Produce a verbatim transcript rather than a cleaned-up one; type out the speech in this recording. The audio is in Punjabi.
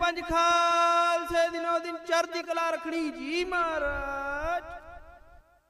ਪੰਜ ਖਾਲਸੇ ਦਿਨੋ ਦਿਨ ਚੜ੍ਹਦੀ ਕਲਾ ਰੱਖਣੀ ਜੀ ਮਹਾਰਾਜ।